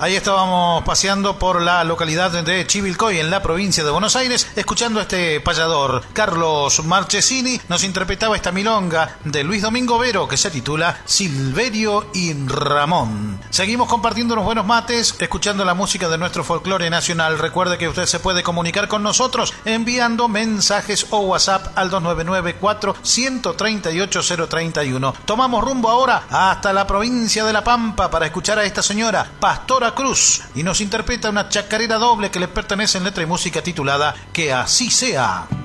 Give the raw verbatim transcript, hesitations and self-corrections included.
Ahí estábamos paseando por la localidad de Chivilcoy, en la provincia de Buenos Aires, escuchando a este payador. Carlos Marchesini nos interpretaba esta milonga de Luis Domingo Vero que se titula Silverio y Ramón. Seguimos compartiendo unos buenos mates, escuchando la música de nuestro folclore nacional. Recuerde que usted se puede comunicar con nosotros enviando mensajes o WhatsApp al dos nueve nueve, cuatro uno tres ocho, cero tres uno. Tomamos rumbo ahora hasta la provincia de La Pampa para escuchar a esta señora, Pastora Cruz, y nos interpreta una chacarera doble que le pertenece en letra y música titulada Que así sea.